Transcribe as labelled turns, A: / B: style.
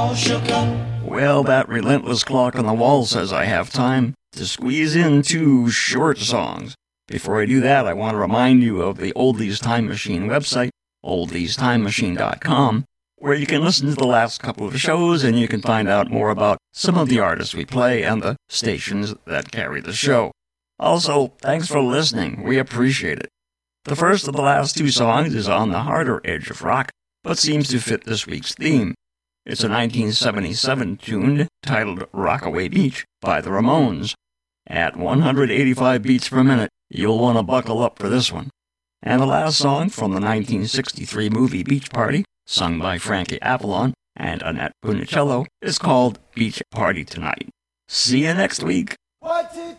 A: all shook up.
B: Well, that relentless clock on the wall says I have time to squeeze in 2 short songs. Before I do that, I want to remind you of the Oldies Time Machine website, oldiestimemachine.com, where you can listen to the last couple of shows and you can find out more about some of the artists we play and the stations that carry the show. Also, thanks for listening. We appreciate it. The first of the last 2 songs is on the harder edge of rock, but seems to fit this week's theme. It's a 1977 tune titled Rockaway Beach by the Ramones. At 185 beats per minute, you'll want to buckle up for this one. And the last song from the 1963 movie Beach Party, sung by Frankie Avalon and Annette Funicello, is called Beach Party Tonight. See you next week.
A: What's it